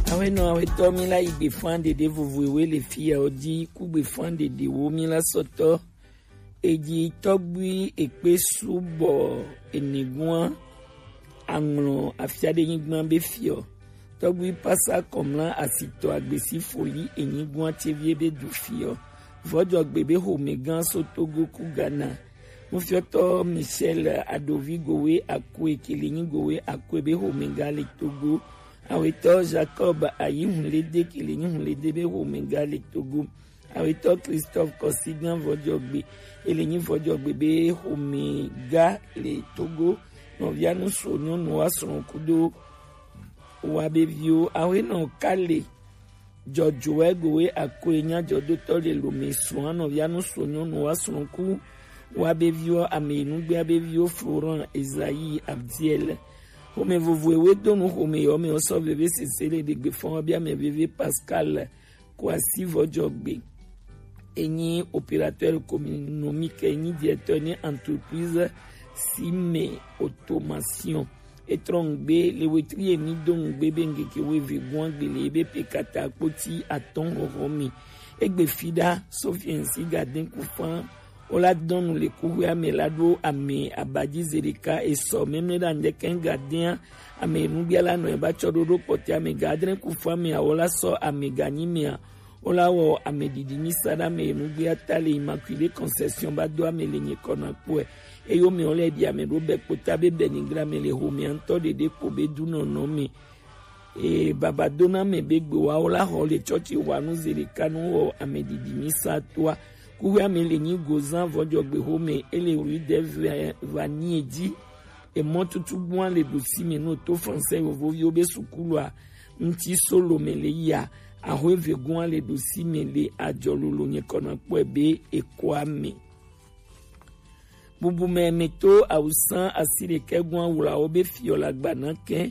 Awe no awe to mi la ibe fande de vovowe le fia odi kugbe fande de wo mi la soto eji togbi epe subo eniguan anglo afiade yingban be fio togbi pasa komla asito agbesi foli eniguan tevie be du fio vojo gbebe ho megan sotogo ku Ghana mo fioto Michel Adovigowe akwe kelenyi gowe akwe be ho megale Togo awito Jacob ayihunlede kelenyi hunlede be ho megale Togo awito Christophe Kosigan vojogbe elenyi vojogbe be ho mega le Togo no vianu sonyo no ason kudo wa bevio awe no kale Jojo gowe akwenya jodo tole lome suano vianu sonyo no ason ku wa bevio amenu gbe bevio Florent Esaïe Abdiel home vovowe donu home yome oso bebe sesele de gbe fon bia me bebe Pascal Kwasi vojogbe enyi opérateur économique enyi directeur ni entreprise Sime Automation etrongbe le wetri ni dongbe bengeke we vigwangbe le be pekata poti aton homi egbe fida Sofiensi Garden Koufan ola donu le kuhu amelado ame abadi zerika eso memne dande ken gardien ame nubiala no eba chodoro pote ame Garden Koufan me ola so ame ganimia ola wo ame didimi sada me nubia tale Immaculée Concession bado ame lenye kona kwe eyo me ole di ame robe potabe benigra me le homi anto de depo bedu no me babadona me begbo wa ola ho le church wanu zerika no wo ame didimi satwa kuwe ame lenye gozan vojogbe home ele rue de Vaniedi e motutu bwan le dosi me no to français vovio be sukulwa nti solo mele ya ahwe gwan le dosi mele ajololo nye kona kwebe ekwame bubu me meto ausan asire kegwan wula obe fiola gbanake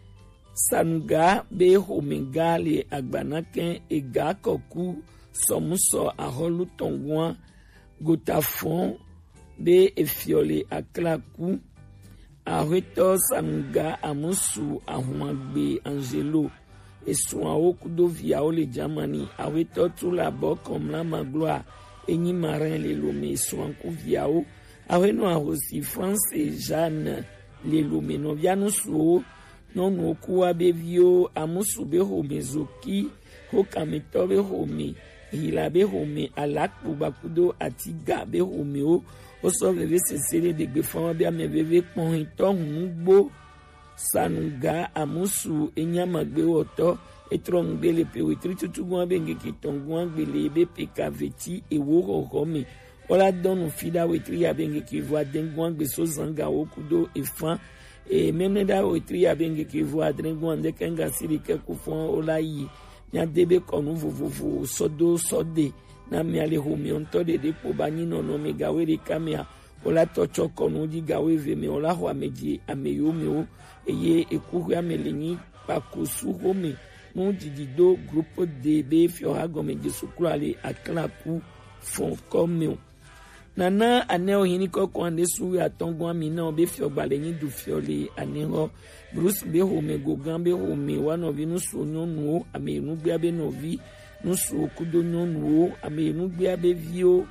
sanuga be homega le agbanake ega koku somuso aholu tongwan gotafon be efiole aklaku ahweto sanuga amusu ahumagbe Angelo esun awokudo via ole Germany aweto tula bo comme la magloire enyi marin le lome esun ku via o aweno ahosi France et Jeanne le lome no vianu so no no kuwa bevio amusu be homezoki ho kameto be home hila be home alakbu bakudo atiga be home o oso veve sesele de gbefan bia me veve pon ito hunugbo sanuga amusu enyamagbe woto etrongbe le pewitri tutugwan benge kitongwan gbele be pekaveti ewo home ola donu fida wetri ya benge kivwa dengwan gbe so zanga okudo efan memne da wetri ya benge kivwa dengwan de kenga sirike kufon ola yi nya debe konu vovovo sodo sode na mi ale home onto de depo banino no mega weri kamia ola tocho konu di gawe veme ola ho ameji ameyomi o eye ekuhu amelenyi pakosu home mon didido groupe DB fiora gome jesukrale aklaku fon comme nana aneo hiniko kwande suwi atongo amina obe fiogbalenyi du fiole aneho Bruce be home gogan be home one of inu sonyo nuo ame inu gbe abe novi nusu okudo nuo ame inu gbe abe vio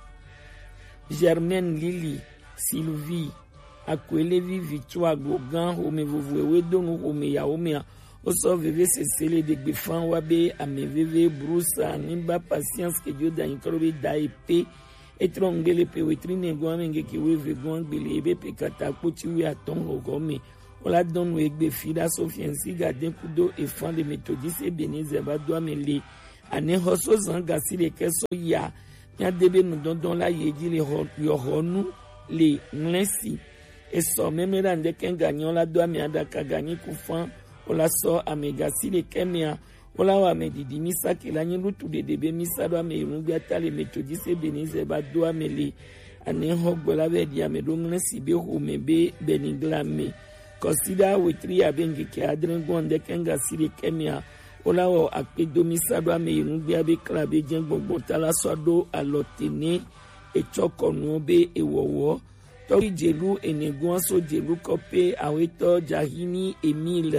Germaine Lily Sylvie akwelevi Victoire gogan home vovowe donu home ya home oso veve sesele de gbefan wabe ame veve Bruce animba patience que Dieu da inkrobe da ep etrongele pewetrine gwamenge ki weve gwangele ebe pekata poti wi aton hogome ola donu egbe fida Sofiensi Garden kudo efan de Methodiste Ebenezer bado amele ane hoso zanga sile keso ya nya debe no dondon la yeji le yohonu le nlesi eso memera nde kenganyo la do ame adaka ganyi kufan ola so amegasi le kemia ola wa medidi misaki la nyi lutu de debe misado ame irungi atale Methodiste Ebenezer bado amele ane hogbola be di ame do nlesi be home be beniglame consider wetri abenge ke adrengon de kengasi le kemia ola wo akpedo misado ame irungi abe klabe jengbongbon tala sodo alotene echokonu be ewowo tori jelu eneguan so jelu kope aweto Jahini Emile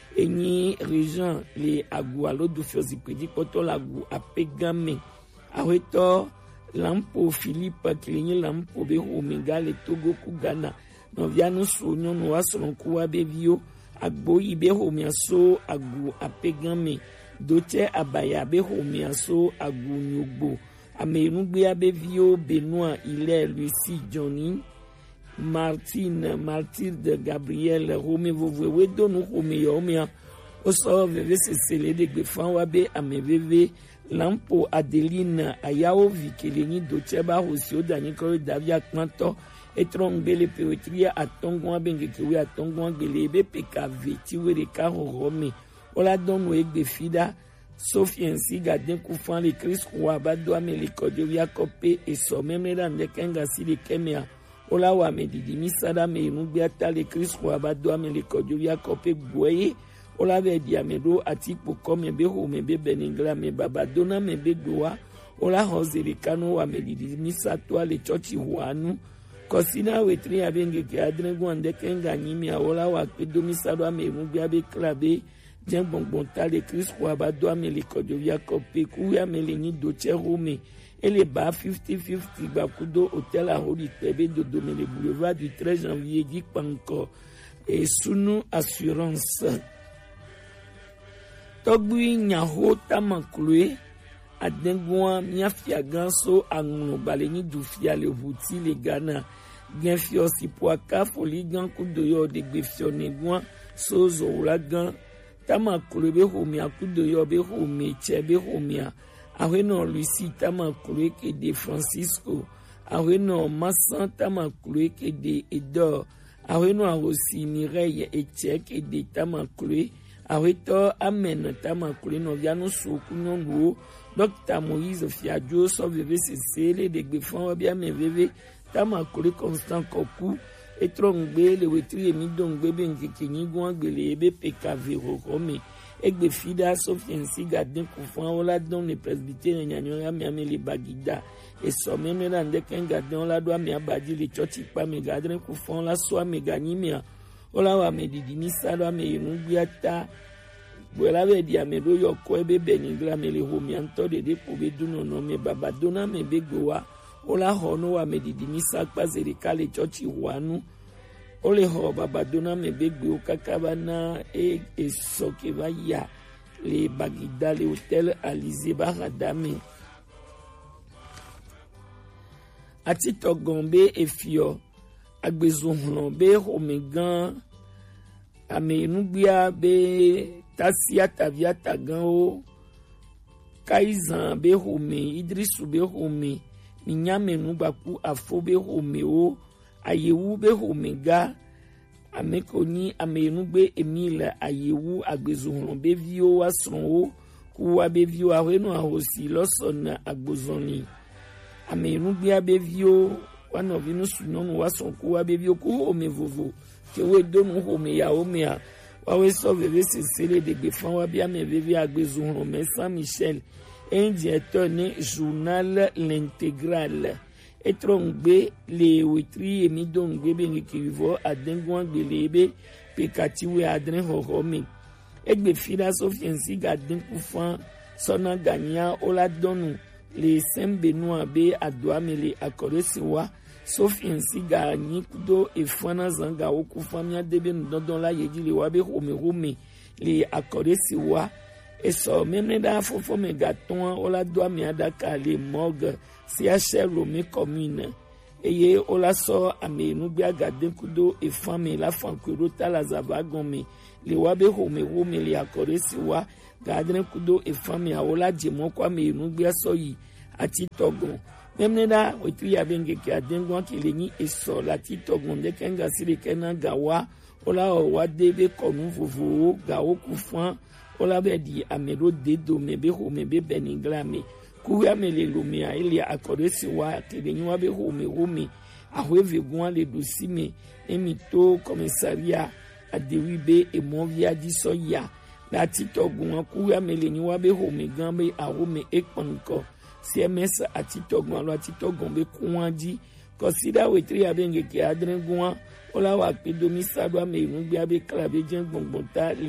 enyi région le agu alo du fiozipedi poto lagu apegame aweto lampo Philippe kilenyi lampo be homiga le Togo ku Ghana novianu so nyonu wasonku wa bevio agbo ibe homiaso agu apegame doche abaya be homiaso agu nyogbo amerugbe abevio Benoît Hilaire Lucie Johnny Martine Mathilde Gabriel Rome vovowe donu home yomia oso veve sesele de gbefan wabe ameveve lampo Adeline ayao vikeleni docheba hosio dani ko davia kwanto etrongbe poetria atongon bengekewe atongon belebe PKV tiwere ka Rome ola donu egbefida Sophie Nsiga den kufan le Chris Roy bado amelikodio via kopé et so même dans de kenga si le kemia ola wa medidi misada me nugbe atale Chris Roy bado amelikodio via kopé boye ola ve diamedo atipo comme be ho me be beningla me babadona me be doa ola hozeli kano wa medidi misato le chochi huanu kosina wetri abenge ke adre gwande kenga nyimi ola wa pedo misado ame nugbe abe klabe Dien bonbon tale Chris Roy bado amelikodio via kopé ku ya meleni doche Rome et les bas 50-50 Bakudo hôtel à Holy Tebe de Domé le boulevard du 13 janvier dit pas encore et Sunu Assurance Togui Nyaho Tamankloe Adengwa Miafia Ganso Angono Baleni Dufia le Vouti le Ghana Genfio Sipoaka Foli Gan Kudoyo de Befione Gwan Sozo Ulagan Tamankloe be homia Kudoyo be homie Chebe homia Aweno Lucie Tamankloe ke de Francisco Aweno Massan Tamankloe ke de Edor Aweno Arosi Mireille Etiek et de Tamankloe Aweto Amen Tamankloe no viano soku nyongo Dr. Moïse Fiadio so veve sesele de gbefan wabia me veve Tamankloe Constant Koku etrongbe le wetri emidongbe bengeke nyigwan gbele ebe PKV Rome egbe fida Sophie Nsiga den kufan ola don le presbytère nyanyoya mi amele bagida et so même là ndekenga den ola do mi abadi le church pa me gadren kufan la so me ganimia ola wa me didini salo me yunugbiata bola be dia me do yoko ebe beningla me le homi anto de pobe duno no me babadona me begoa ola hono wa me didini sakpa zerika le church wanu ole ho babadona me begbe kakabana e soke vaya le bagida le hôtel Alizé Baradame atito gombe efio agbezohon be homegan amenugbia be tasia tavia tagan o kaizan be home Idrisu be home minyamenu baku afo be home o ayewu be homega amekoni amenugbe Emile ayewu agbezohon be vio wasron o kuwa be vio aweno ahosi loson agbozoni amenugbe be vio wana vinu sunonu wason kuwa be vio ku home vovo kewe donu home ya omea wawe so veve sesele de gbefan wa bia me veve agbezohon me Saint Michel indirecteur ne journal l'intégral etrongbe le wetri emidongbe bengikivo adengwan gbelebe pekatiwe adren hohome egbe fida Sophie Nsiga den kufan sona ganya ola donu le Saint Benoît be adoamele akoresiwa Sophie Nsiga nyikudo efana zanga okufamia debe ndondon la yedile wabe home le akoresiwa eso même da fofo me gaton ola doa mi adaka le morgue CHL Lomé commune eye ola so amenugbe agaden kudo e femme la fankuro tala zavagome le wabe home le akoresiwa gadren kudo e femme ola jemo kwa amenugbe so yi ati togon même da wetri abenge ki adengwan kileni eso la ti togon de kenga sile kenan gawa ola wa debe konu vovo gawo kufan ola be di amero dedo mebe home be beninglame kuya mele lumia ili akoresi wa kedenwa be home ahweve gwan le dosime emito komisaria adewibe emovia disoya la titogun kuya mele ni wa be home gambe ahome ekpanko CMS atitogun lo atitogun be kunwaji consider wetri abenge ke adren gwan ola wa pedomi sadwa me nugbe abe klabe jen gbongbonta le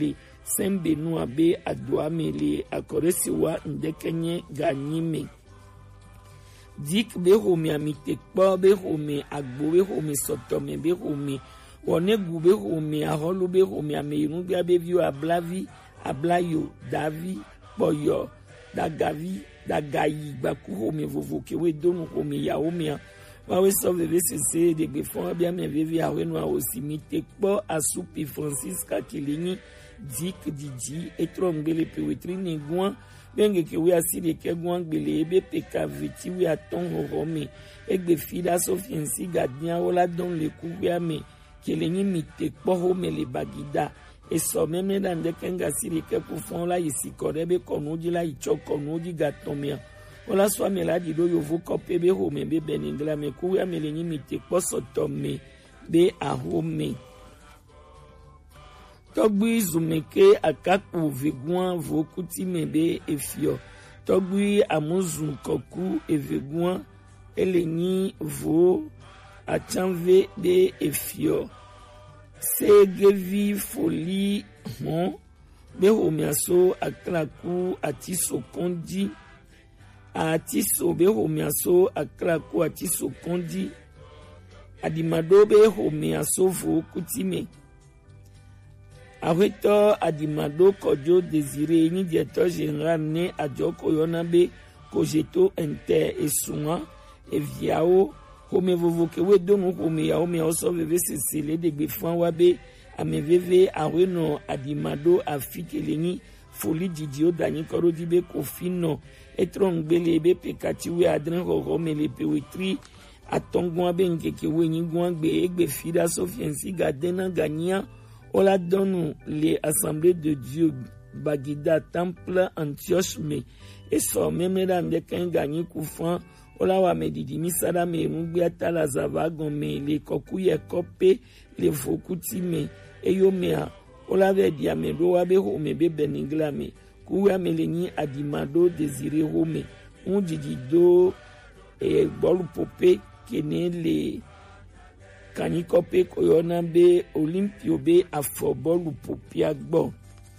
sembe nu abe adoame le akoresiwa ndekenye ganyime dik be home amitekpo be home agbo be home sotome be home wonegu be home aholu be home ameirun be abevio ablavi ablayo davi boyo dagavi dagayi gbaku home vovoke we donu home ya home wawe so veve sese de gbe fon bia me veve awenu a osimite kpo asupi Francisca Kilinyi dik didi etrongele pewetri negwan benge ke we aside ke gwan gbele ebe pekaviti we aton horome egbe fida sofiensi gadian ola don le kuwe ame Kilinyi mite kpo home le bagida eso meme dan de kenga sire ke pour fon la isikorebe konoji la ichokonoji gatomia ola so amela di do yovo kope be home be beningla me kuwe ame le mite kpo sotome be a home togbi zumeke akaku veguan vokuti mebe efio togbi amuzun koku eveguan elenyi vo achanve be efio segevi foli mon be homiaso aklaku atiso kondi atiso be homiaso aklaku atiso kondi adimado be homiaso vokuti me Aweto adimado kojo désiré ni directeur général ne adjoko yonabe kojeto inter esunga eviao home vovoke we donu home ya home oso veve sesele de gbefan wabe ameveve aweno adimado afikeleni foli didio dani korodi be kofino etrongbele be pekati we adren home le pewetri atongwa be nkeke we ni gwangbe egbe fida sofiensi gadena gania Ola donne les assemblées de Dieu, Bagida, Temple, Antioche, mais et so même dans des cas gagnés koufan, ola wa medidi misada me mubiata la zavagon me les kokuye kope les fokuti me eyo mea ola ve diamedo wa be home be beningla me kuwa meleni adimado désiré home on didido et bolu popé kene les kanikope koyona be Olympio be afobolu popia gbo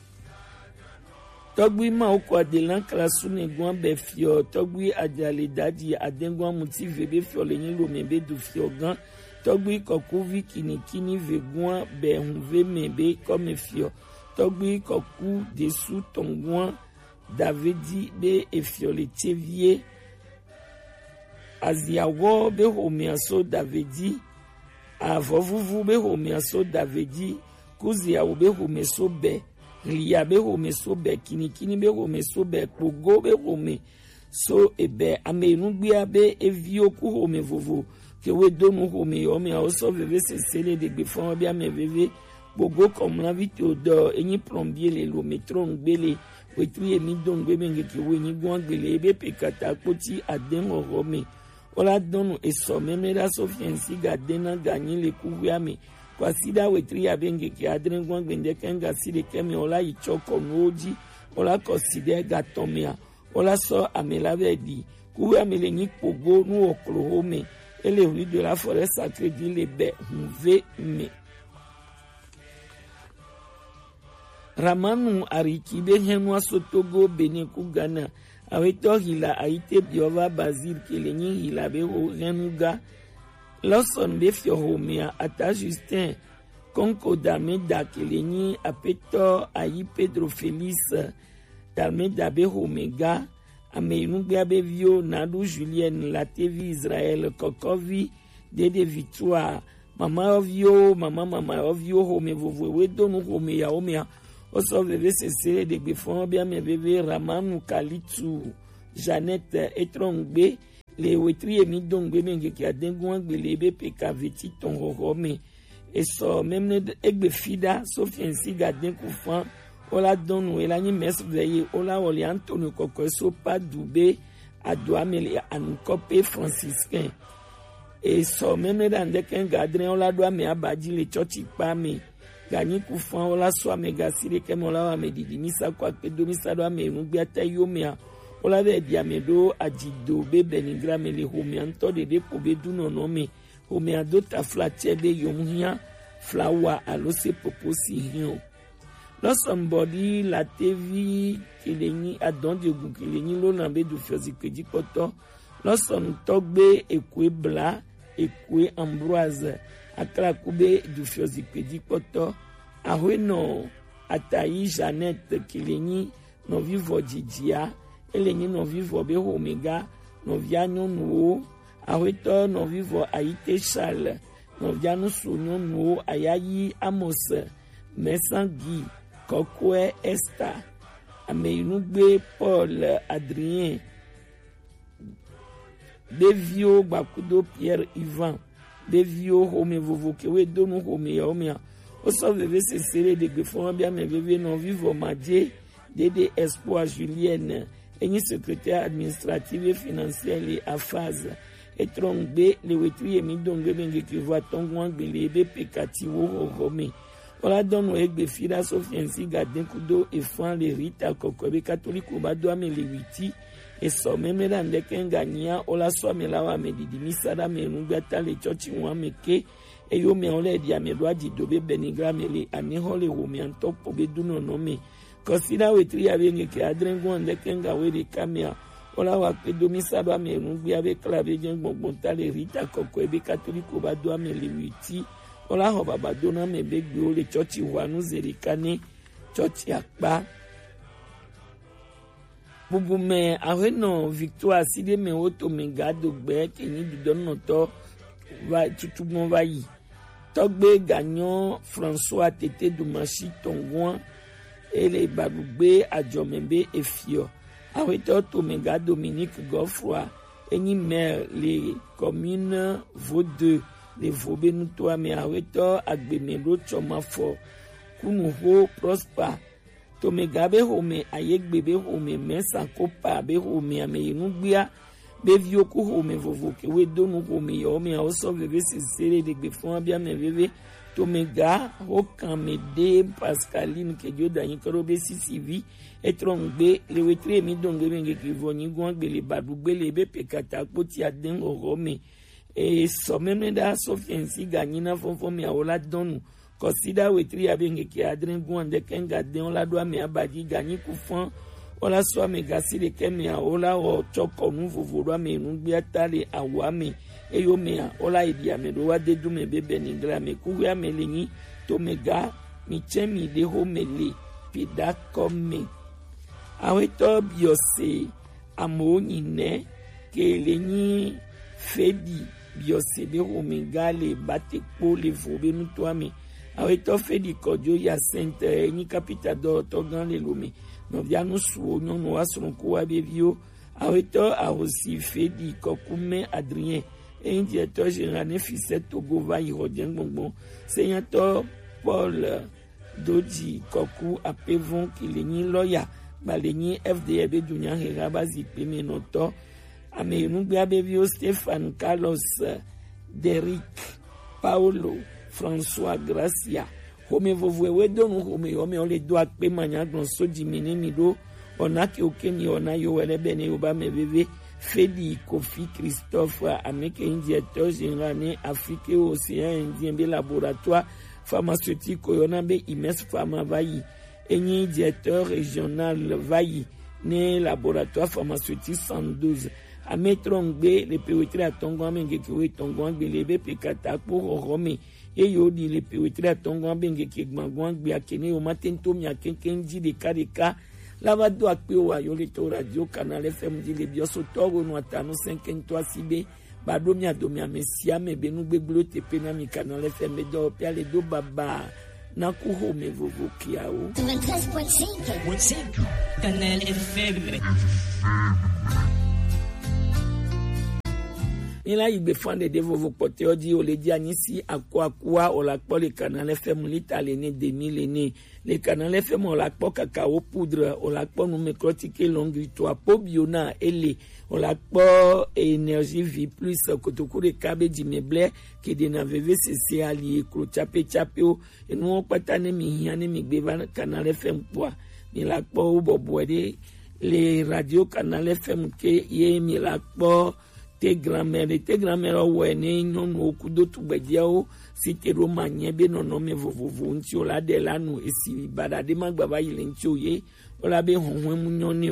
togbi ma oko adelan klasune gwan be fio togbi ajale dadi adengwan motive be fio lenyi lo me be du fio gan togbi kokuvi kinikini ve gwan be hunve me be comme fio togbi koku desu tongwan davedi be efio le tevie aziawo be homiaso davedi avovuvu be homiaso davedi kuzia be homeso be ria be homeso be kinikini be homeso be pogo be home so ebe amenugbia be evio ku home vovo ke we donu home yo me also veve sesele de gbefon bia me veve bogo comme la vite odor enyi plombier le lo metron gbele wetri emi dongbe menge ke we ni gwan gbele be pekata poti aden home ola donu eso memera sofiensi gadena ganyi le kuwiame kwa sida wetri abenge ki adren gwan gbende kenga side kemi ola ichoko noji ola consider gatomia ola so amelave di kuwiame le ni pogo nu Oklahoma ele rue de la forêt sacrée di le be hunve me Ramanu arikibe henwa sotogo bene ku Ghana Aweto hila aite biova bazir kelenyi hila be ho renuga loson be fio homea ata Justin konko dame da kelenyi apeto ayi Pedro Felix dame da be homega ameinu be vio nadu Julien la TV Israël kokovi dede victoire mama ovio mama ovio home vovowe donu home ya homea Oso veve sese de gbefon bia me veve Ramanu Kalitu Jeannette etrongbe le wetri emi dongbe menge ki adengwan gbele be pekaveti ton home eso memne egbe fida sofiensi gaden kufan ola donu elani mes veye ola oli Antonio Kokoso pa dube adoamele ankope franciscain eso memne dan de ken gadren ola do me abaji le church pa me gani kufan ola so amega sire kemola wa medidi misa kwa pedo misa do ame nubia tayomia ola be diamedo ajido be benigra me le home anto de po be duno no me home adota flache be yomhia flower alose poposi hion Losambodi la TV kileni adon de gu kileni lo na be du fiozi kwedi poto. Loson togbe ekwe bla ekwe Ambroise akla kube du fiozi kwedi poto. Ahweno atayi Jeannette kileni no vivo Didia eleni no vivo be Omega no viano nuo. Ahweto no vivo Aite Charles no viano sunyo nuo ayayi Amos Messangi Kokwe Esther Ameyunugbe Paul Adrien Devio Bakudo Pierre Ivan Devio Home Vovokewe Donu Home Yaomia Oso Veve Sesere de Gefon Bia Me Veve non vivo Madje Dede Espoir Julienne Eni secrétaire administratif et financier à phase et trongbe le wetri emi donge benge kiva tongwan belebe pekati wo Rome. Ola dono egbe fira sofiensi gaden kudo e fan le rita kokobe catholique ba do amele witi e so memela ndeke ngania ola so mela wa medidi misada menu gata le church wa meke e yo me ole dia me do adi dobe benigra mele ani hole wo me antopo be duno no me consider wetri abenge ke adrengo ndeke ngawe de kamea ola wa pe domisaba menu gbe ave clave gen gbongbonta le rita kokobe catholique ba do amele witi. Ola ho baba dona me begbe o le church wa nu zerikane church akpa bubu me aheno victoire side me oto me gado gbe keni dudono to va tutugbon va yi togbe gagnon François Tete Dumachi Tongwan ele bagbe ajomembe efio ahweto to me gado Dominique Goffroy eni maire les communes Vaudeux les Vobé nous toi mais aweto agbemelo choma fo kunu ho prosper to me gabe home ayegbebe home mensa kopa be home ameyinu gbia be vioku home vovoke we donu home yo me also veve sesere de gbefon bia me veve to me ga ho kan me de Pascaline ke joda yin korobe sisivi etrongbe le wetre mi donge benge ki voni gwan gbele badu gbele be pekata poti aden orome e someme da sofiensi ganyina fonfomi aola donu consider wetri abenge ki adren gwande kenga den ola do me abaji ganyi kufan ola so me gasi de kemi aola o choko nu vovodo me nu gbi atale awame e yo me ola idi ame do wa de du me bebe ni gra me ku ya me lenyi to me ga mi chemi de ho mele pida komme aweto biose amoni ne ke lenyi fedi biose be omegale batekpo le vobe nu toame aweto fedi kojo ya center ni capita do to gan le lome no via no suo no no asron ko abevio aweto a aussi fedi kokume Adrien et directeur général Nefisset Togo va y rodien bonbon senateur Paul Doji koku apevon kileni loya baleni FDB dunya herabazi peme noto ameyunu biabevio Stéphane Carlos Derrick Paulo François Gracia home vovoewe donu home ole do akpe manya glonso dimene mido onake okeni ona yo wele bene yoba meveve Fedi Kofi Christophe ameke directeur général ne Afrique Océan Indien be laboratoire pharmaceutique yonabe Imes Pharma vayi enyi directeur régional vayi ne laboratoire pharmaceutique 112 a metrongbe le pewetre atongo amenge kiwe tongo angbelebe pekata pour Rome et yodi le pewetre atongo amenge kigmango angbe akene o matento mi akenkenji de kareka lavado akpe wa yole to radio Canal FM di le bioso togo no atano 53 sibe bado mi adomi amesia me benu gbeglo tepe na mi Canal FM do pia le do baba na ku home vovokia o 93.5 Canal FM. Ila igbe fande de vovo pote odi o le di anisi akwa o la po le Canal FM l'Italie ne 2000 ne le Canal FM o la po cacao poudre o la po numecrotique longrito po biona ele o la po énergie vie plus kotoku de kabe di meble ke de na veve cc ali kro chape o e no patane mi hiane mi gbe Canal FM po ni la po bobo de le radio Canal FM ke ye mi la po te grand-mère ouais ne non okudo tugbejiao si te romanye be non me vovovo nti o la de lanu esi badade magbaba yile nti oye o la be honhon munyoni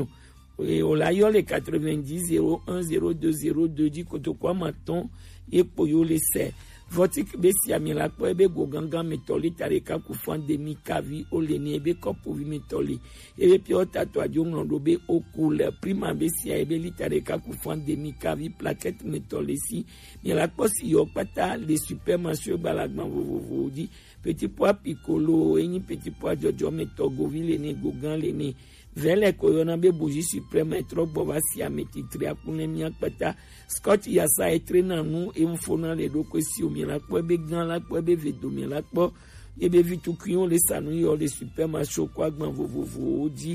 o la yo le 90 01 02 02 di kotokwa maton e poyo le se votik be si amila po ebe goganga metoli tareka ku fan de mi kavi o le ne ebe kopo vi metoli ebe pio tato adjonglo do be okule prima be si ebe li tareka ku fan de mi kavi plaquette metoli si mi la po si yo pata les supermarchés balagman vovovo di petit pois piccolo eni petit pois jojo metogo vi le ne gogan le ne vele koyona be bougie suprême trop boba si ameti tria kune mi akpata scotch yasa etrena nu emfona le do kwesi omi la po be gan la po be vedomi la po ebe vitu kion le sanu yo le supermarché kwa gban vovovo di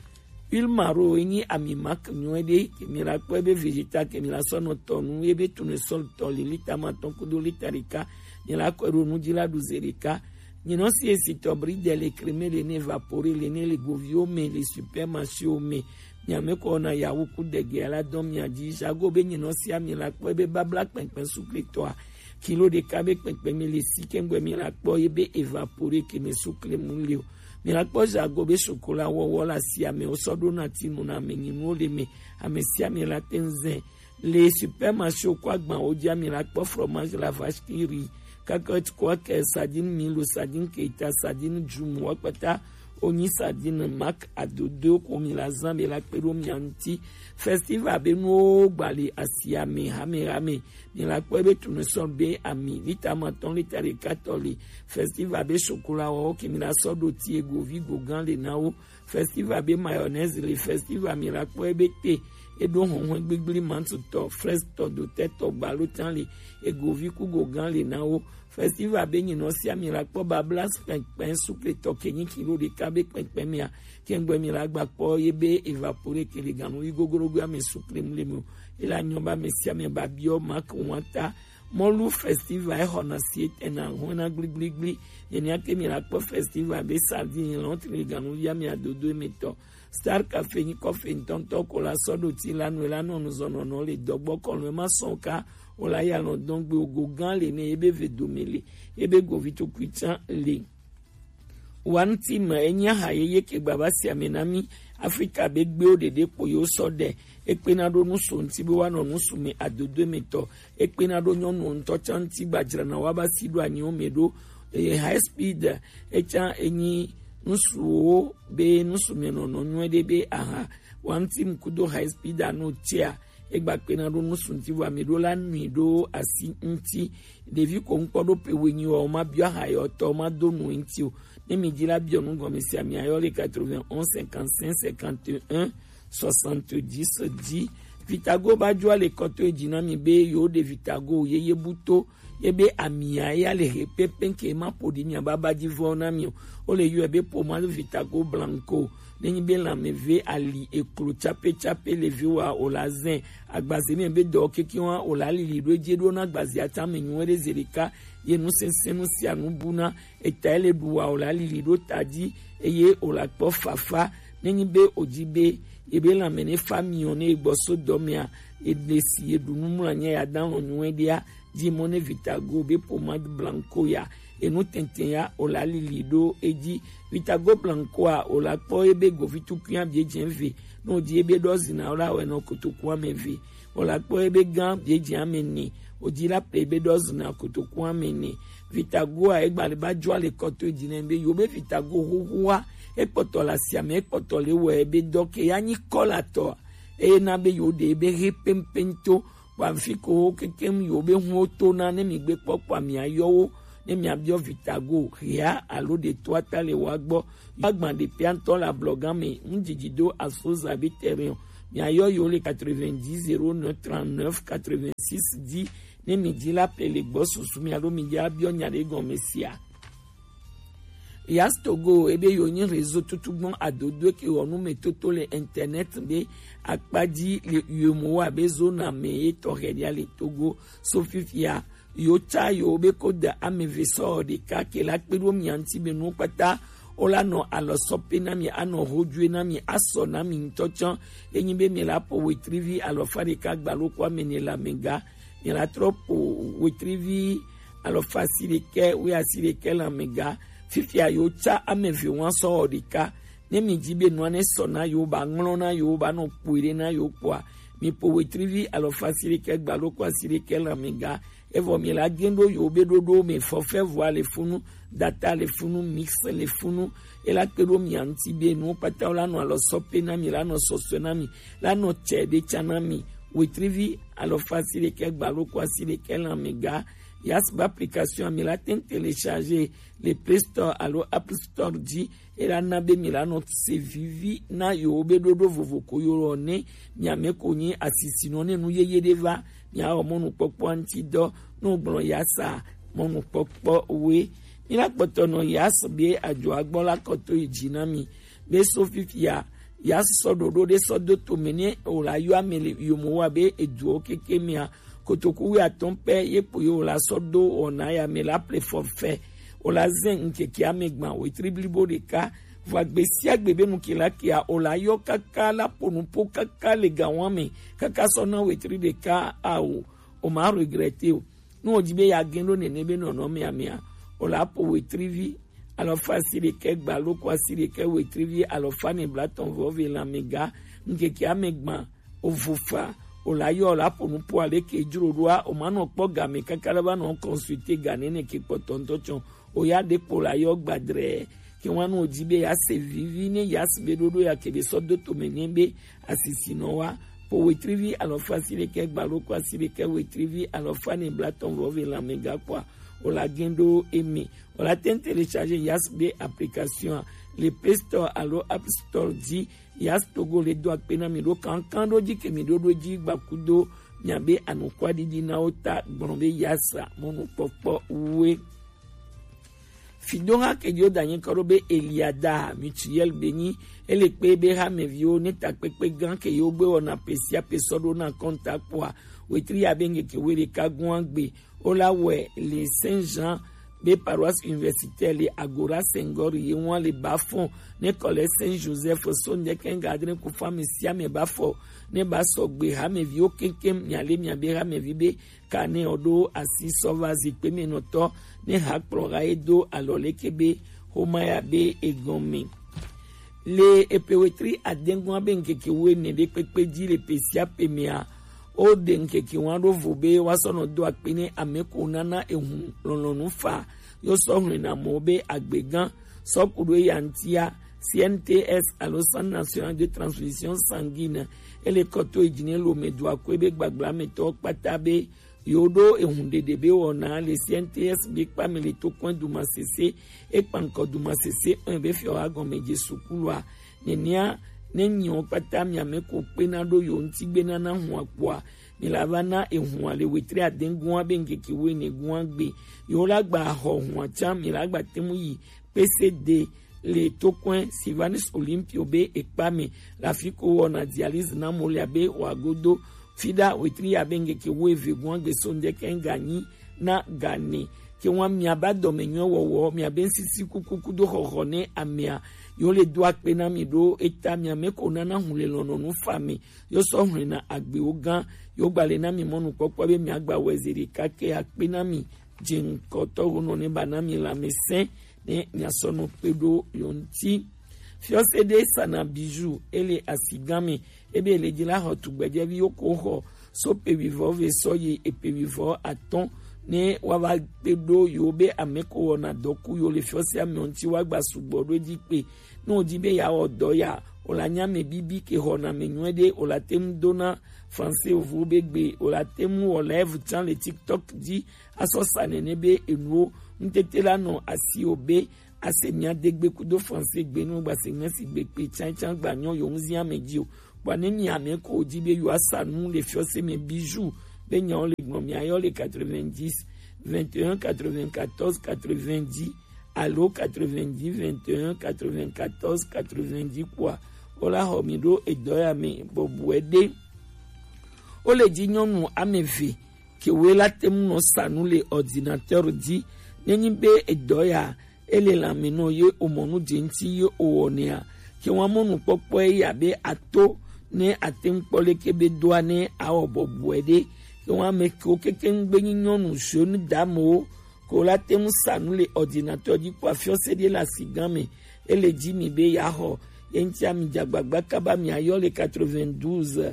il maro eni ami mak nyede mi la po be vegeta ke mi la sono tonu ebe tune sol toli litama ton kudo litarika mi la ko ronu di la duzerika ni non si esitobri de le creme le ne vaporer le ne le govio me le supermarché me nyame ko na ya wuku de gela dom ya di jago be ni non si ami la po be babla penpen sucre toi kilo de cabe penpen me le si kengwe mi la po be evaporer ke me sucre mulio mi la po jago be chocolat wo la si ami o sodo na ti mo na me ni no le me ame si ami la tenzen le supermarché kwa gban o di ami la po fromage la vache qui rit kakot kwa ke sadine milo sadine keita sadine jumu wakpata oni sadine mak adodo komi la zambe la pero mianti festival be no gbali asiame hame ni la kwebe tunu so be ami litamaton litare katoli festival be chocolat o kimi la sodo ti ego vigo gan le nawo festival be mayonnaise le festival mi la kwebe te edo honhon gbigbiri mantu to fresh to do teto balutan le ego viku go gan le nawo festival be nyino si amira po bablas pen sucre to kenyi kilo de kabe pen mia kengbe mi la gba po yebe evaporer ke le ganu igogorogo ame sucre mlemu ila nyomba mesia me babio mak wanta molu festival e hona si etena hona gligligli eni ake mi la po festival be sardine l'entre le ganu ya mi adodo meto Star Café ni kofe ntonto ko la sodo ti la no la no zono no le dogbo ko le ma sonka o la ya no don gbe ogogan le ne ebe vedomele ebe go vitu kwita le one team enya hayeye ke baba si amenami Africa be gbe o dede po yo so de ekpena do nu so nti be wa no nu su me adodo meto ekpena do nyon no nto chanti gbajira na waba sido ani o medo high speed echa enyi nusu be nusu meno no nwede be aha one team kudo high speed no tia egba pena do nusu nti wa medola nido asi nti devi ko nkodo pe wenyi o ma bia ha yo to ma do no nti o ne mi dira bia no go mesi ami ayo le 91 55 51 70 10 Vitago ba jwa le koto ejina mi be yo de Vitago yeye buto ebe amia ya le pepen ke ma podini baba divona mi o le yo ebe po ma Vitago blanco neni be la meve ali ekro chape le viwa o la zen agbaze mi be do ke ki wa o la li do jedo na agbaze ata me nwere zerika ye nu sensenu si anu buna etale duwa o la li do tadi eye o la po fafa neni be ojibe ebe la mene famille on e gboso domia e desi edunu mulanya ya dan onwe dia di mone Vitago be pomade blanco ya e no tenten ya o la lilido eji Vitago blanco a o la po ebe go vitu kuan bie jenve no di ebe dozina o la we no kotoku ameve o la po ebe gan bie jameni o di la ebe dozina kotoku ameni Vitago a egbale ba jwa le koto ejinebe yo be Vitago howa ekpotola siame ekpotole we ebe doke yani kolato e na be yo de ebe repempento wamfiko kekem yo be hoto na ne mi gbe popo mi ayowo ne mi abio Vitago ya alo de toata le wagbo agban de pianto la blogame njijido asoza biterion mi ayoyo le 90 09 39 86 10 ne mi di la pele gbo susu mi alo mi di abio nyare go mesia Yas Togo ebe yo ni réseau tutugbon adodo ke onu metoto le internet be akpadi le yomo wa be zona me to redia le Togo sofifia yo cha yo be ko da ameveso de ka ke la pedo mi anti be no pata ola no alosope nami ano hodwe nami aso nami ntochan enyibe mi la po wetrivi alofari ka gbalo kwa menela menga ni la tropo wetrivi alofasire ke we asire ke la menga fifi ayo cha amevi wan so odika ne mi jibe no ne so na yo ba nglo na yo ba no puire na yo kwa mi po wetrivi alofasire ke gbalo kwa asire ke la menga evo mi la gendo yo bedodo me forfait voir les funu data les funu mix les funu et la kedo mi antibe no pata la no alo sope na mi la no sosona mi la no chede chana mi wetrivi alo facile ke gbalo kwa sile ke la mega yas ba application mi la ten télécharger les Play Store alo Apple Store di et la na be mi la no se vivi na yo bedodo vovo ko yo ne mi ameko ni asisino ne nu yeye deva ya omonu popo antido no blon yasa monu popo we ila potono yas be ajo agbola koto ijinami be sofifia yas sododo de sodo to mene ola yo amele yo mo wa be edu okekemia kotoku we atompe yepo yo la sodo ona ya me la play forfait ola zen nkeki amegba we triblibo de ka vagbesia gbebe nu kila kia ola yo kaka la ponupo kaka le gawame kaka sona wetri de ka au o ma regretter no ojibe ya gendo ne nebe no no mia ola po wetrivi alo fasile ke gbalo kwa sile ke wetrivi alo fane blaton vove la mega nkeki amegba ovufa ola yo la ponupo ale ke jurodwa o ma no po game kaka la no consulter ganene ke potonto chon o ya de pola yo gbadre ki wanu ojibe ya se vivi ne ya sbedodo ya kebe sodo to menyembe asisino wa po wetrivi alofa sile ke gbalo kwa sile ke wetrivi alofa ne blaton vove la mega kwa ola gendo emi ola ten télécharger yas be application le Play Store alo App Store di yas togo le do akpena mi do kankando di ke mi do di gbakudo nyabe anokwa di na ota gbonbe yasa monu popo we Fidonga ke dio danyen korobe Eliada mutuel beni ele pebe ha mevio ne takpepe gan ke yo gbe ona pesia pesodo na konta kwa wetri abenge ke were kagwangbe ola we les Saint-Jean be paroisse universitaire les Agora Senghor yewon le bafon ne collège Saint-Joseph sonde ken gadre ku famisia me bafo ne basogbe ha mevio kenkem nyale miabe ha mevibe kane odo asi sovazi peme noto ne hakplora edo alole kebe homaya be egome le epewetri adengwa be nkeke we ne de pepe di le pesia pemia o de nkeke wan do vobe wasono do akpene ameko nana ehun lolonu fa yo sohun na mobe agbegan sokudo yantia CNTS alo Centre National de Transfusion Sanguine ele koto ejine lo medwa kwebe gbagba meto patabe yodo ehunde debe wona le CNTS big pamele to coin du masese e panko du masese un be fi wa gon meje sukulwa nenia nenyo patami ameko penado yo ntigbe na hu apoa ni lavana ehun ale wetri adengun abenge kiwe ne guangbe yo lagba ho hu acham mi lagba temu yi PCD le tokoin Sylvanus Olympio be ekpame la fiko wona dialyse na molia be wagodo fida wetri abenge ke weve gwangbe sonde ken gani na gane ke wan mi abado menyo wowo mi abensisi kukuku do hohone amia yo le do akpena mi do eta mi ameko nana hunle lono nu fami yo so hun na agbe ogan yo gbale na mi monu popo be mi agba wezeri kake akpena mi jin koto wono ne banami la mesen ne nyasono pedo yonti fiosede sana bijou ele asigame ebe ele jila hotugbeje bi okoho so pe vivo ve soye e pe vivo aton ne waba pedo yobe ameko ona doku yo le fiose amionti wagba sugbodo di pe no dibe ya odo ya olanya me bibi ke hona menwede olatem dona français ovubegbe olatemu olev chan le TikTok di asosa nenebe enuo ntetela no asiobe asemia degbe kudo français gbe no gba semia si gbe pe chan gba nyon yo nzia medio waneni ameko dibe yo asanu le fiose me bijou benyon le gnomia yo le 90 21 94 90 allo 90 21 94 90 quoi ola homido edoya me bobuede ole di nyonu ameve ke wela temu no sanu le ordinateur di nenyi be edoya ele la meno ye omonu jenti ye owonia ki wan monu popo ya be ato ne atem pole kebe douane a obobuede ki wan me ko keken gbe nyonu shonu damo ko la tem sanu le ordinateur di coiffure cédé la sigame ele di mi be ya ho yenti ami jagbagba kaba mi ayo le 92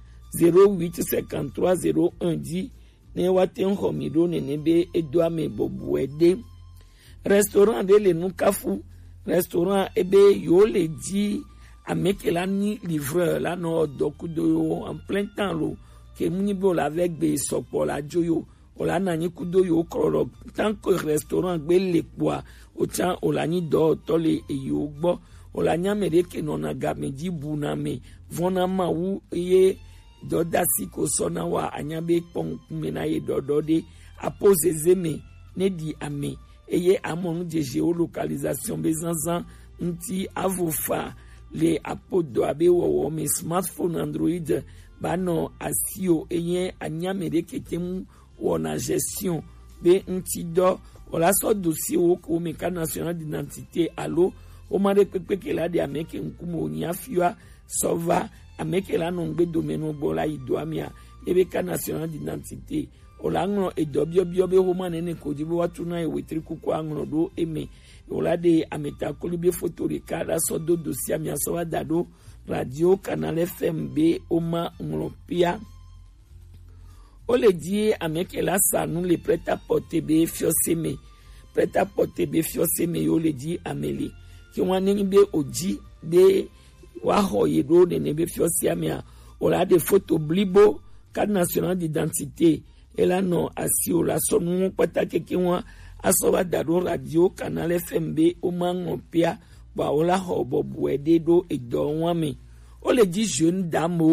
08 53 01 di ne waten homido ne nebe edwa me bobuede restaurant de le nukafu restaurant ebe yo le di amekela ni livreur la no dokudo yo en plein temps lo ke munibo la avec be sopo la joyo ola na ni kudo yo kroro tant que restaurant gbe le poa o chan ola ni do to le eyo gbo ola nya mere ke nona ga meji buna me vona ma wu ye doda siko sona wa anyabe pon mena ye dodode apose zeme ne di ame eye amonu de géolocalisation bezanzan nti avofa le apodo abe wo me smartphone android bano asio eye anyamere ketemu wona gestion be nti do ola so dossier wo ko meka national d'identité allo o mare pepe la de ameke nkumo nya fiwa sova ameke la no ngbe domeno bola idoamia ebe ka national d'identité ola ngro edobio be romane ne ko dibo watuna e wetri kuko angro do eme ola de ameta kolibe photo recada so do dossier amia so wadado radio canal FMB oma ngropia ole di ameke la sanu le prêt à porter be fioseme prêt à porter be fioseme yo le di ameli ki wan be oji be wa hoye do ne be fiosiamia ola de photo blibo carte nationale d'identité ela no asio la sonu pata keke wan asoba dado radio canal FMB o mango pia ba ola hobo buede do edo wame o le di jeune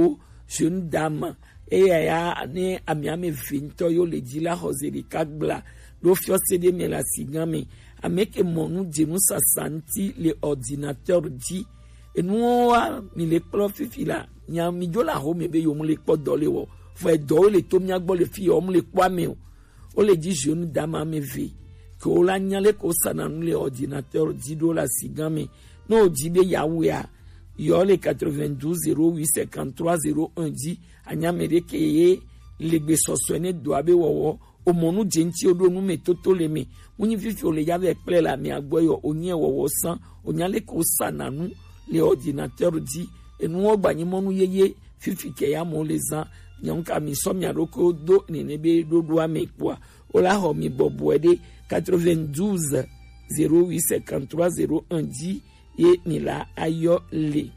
dame e ya ne amiame vinto yo le di la hoseri kagbla do fio cd me la sigame ameke monu jenu sa santi le ordinateur di enua mi le profifi la nya mi jo la ho me be yo mu le po dole wo fo do le to mi agbo le fi o mu le kwa me o le di jeune dame me vi ko la nya le ko sananu le ordinateur di do la sigame no di be yawe yo le 92 08 53 01 di anya mere ke ye le gbe sosone do abe wo o monu jenti odo nu me toto le me munyi fifi o le yave ple la mi agboyo onye wo san onyale ko sananu le ordinateur di enu ogba ni monu yeye fifi ke ya mo le zan nyanka mi so mi aroko do nenebe do do amekwa ola ho mi bobuede 92 08 53 01 di ye ni la ayo le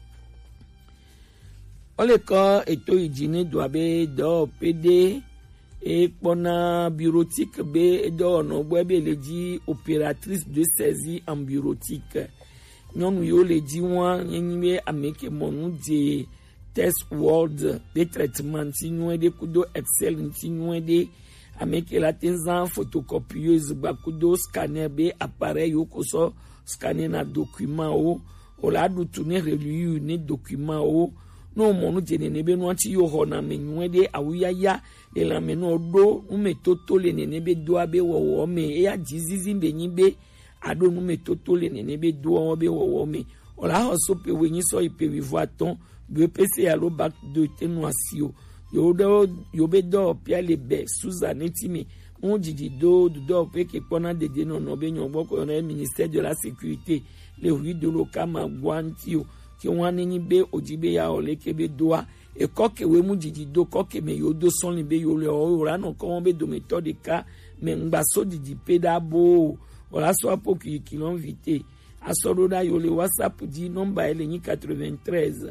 ole ko eto ijine do abe do pd et pona bureautique be do no boebe le di opératrice de saisie en bureautique nyonu yo le di wan yenye ameke monu de test world de traitement tinwe de kudo excel tinwe de ameke la tenzan photocopieuse ba kudo scanner be appareil yo koso scanner na document o la du tourner reliu ne document o no monu jene nebe no anti yo ho na menwe de awuyaya e la meno do ume toto le nebe do abe wo me e ya jizizi mbe nyibe ado nume toto le nebe do abe wo me ola ho so pe wenyi so ipe vivaton be pese alo bac de tenuasio yo be do pia le be Suzanne Timi on didi do pe ke pona de no be nyon boko na ministère de la sécurité le rue de lokama guantio ki wan ni be ojibe ya ole kebe doa e koke we mu didi do koke me yo do son be yo le o ra no ko be do méthode ka me ngba so didi pedabo ola so apo ki l'on vité asoro da yo le WhatsApp di number ele ni 93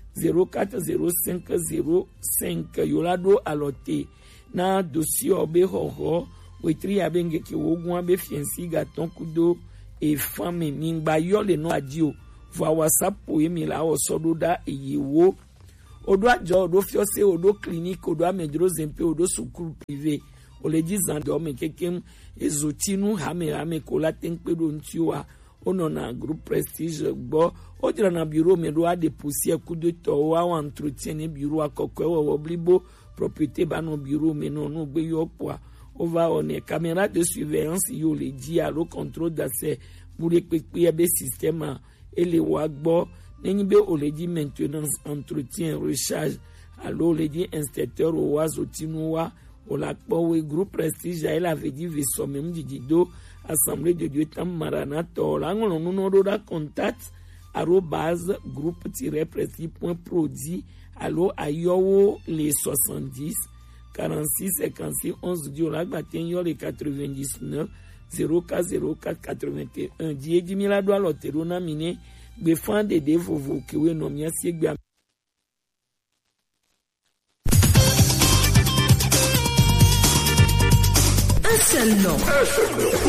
040505 yo la do alote na dossier obe hoho wetri abenge ki wogun abe fiensi gaton kudo e femme mingba yo le no adio va WhatsApp po emi la o sodo da eyewo odo ajo odo fiose odo clinique odo amedro zempe odo sukuru privé o le di zan do me kekem ezotinu hame ko la tenpedo ntiwa ono na groupe prestige gbo o dira na bureau me do a déposer coup de to wa entretien ne bureau akoko wo blibo propriété ba no bureau me no gbe yo po on va on est caméra de surveillance yo le dit à le contrôle d'accès pour les pépier système et les wagbo n'enbe on le dit maintenance entretien recharge alors le dit inspecteur au wazotinoa au la power groupe prestige elle avait dit vesomem didido assemblée de Dieu tam maranatha la ngono da contact @groupe-prestige.prodi allo ayowo les 70 46 56 11 diola baten yo les 99 04 81 die di mila do alotero na mine be fan de devovo que we no mia siegba un seul nom.